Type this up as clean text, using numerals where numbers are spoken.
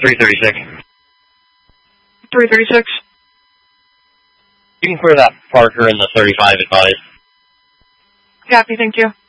336. 336. You can clear that Parker in the 35 advised. Copy, thank you.